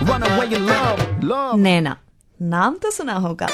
run away in love, love. नैना नाम तो सुना होगा।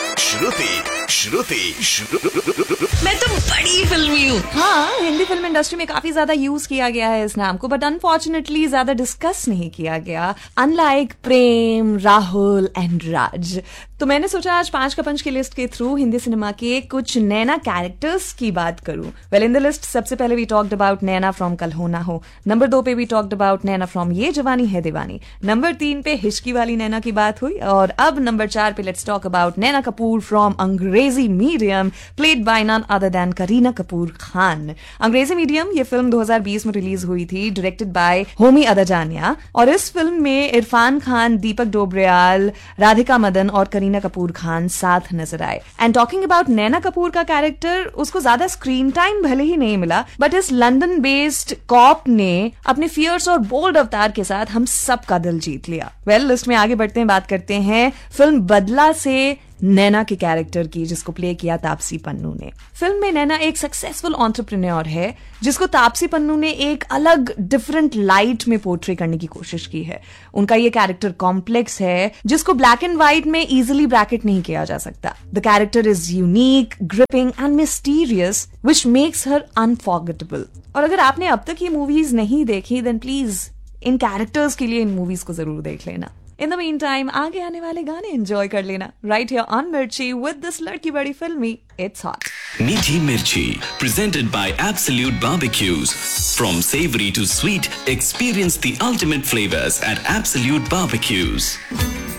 मैं तो बड़ी फिल्मी हूँ। हाँ, हिंदी फिल्म इंडस्ट्री में काफी ज्यादा यूज किया गया है इस नाम को, बट अनफॉर्चुनेटली ज्यादा डिस्कस नहीं किया गया, अनलाइक प्रेम, राहुल एंड राज। तो मैंने सोचा आज 5 का पंच की लिस्ट के थ्रू हिंदी सिनेमा के कुछ नैना कैरेक्टर्स की बात करूं। वेल, इन द लिस्ट सबसे पहले we talked about Naina from कल हो ना हो। नंबर 2 पे we talked about Naina from ये जवानी है दीवानी। नंबर 3 पे हिचकी वाली नैना की बात हुई, और अब नंबर 4 पे let's talk about Naina Kapoor from अंग्रेजी medium, played by none other than Kareena Kapoor Khan. अंग्रेजी मीडियम ये फिल्म 2020 में रिलीज हुई थी, डायरेक्टेड बाय होमी अदजानिया, और इस फिल्म में इरफान खान, दीपक डोबरियाल, राधिका मदन और करीना कपूर खान साथ नजर आए। एंड टॉकिंग अबाउट नैना कपूर का कैरेक्टर, उसको ज्यादा स्क्रीन टाइम भले ही नहीं मिला, बट इस लंदन बेस्ड कॉप ने अपने फियर्स और बोल्ड अवतार के साथ हम सबका दिल जीत लिया। वेल, लिस्ट में आगे बढ़ते हैं, बात करते हैं फिल्म बदला से नैना के कैरेक्टर की, जिसको प्ले किया तापसी पन्नू ने। फिल्म में नैना एक सक्सेसफुल एंटरप्रेन्योर है, जिसको तापसी पन्नू ने एक अलग डिफरेंट लाइट में पोर्ट्रे करने की कोशिश की है। उनका ये कैरेक्टर कॉम्प्लेक्स है, जिसको ब्लैक एंड व्हाइट में इजीली ब्रैकेट नहीं किया जा सकता। The character is unique, gripping and mysterious, which makes her unforgettable. और अगर आपने अब तक ये मूवीज नहीं देखी, देन प्लीज इन कैरेक्टर्स के लिए इन मूवीज को जरूर देख लेना। इन द मीन टाइम आगे आने वाले गाने एंजॉय कर लेना, राइट हियर ऑन मिर्ची विद दिस लड़की बड़ी फिल्मी it's hot. Meaty Mirchi, presented by Absolute Barbecues. From savory to sweet, experience the ultimate flavors at Absolute Barbecues.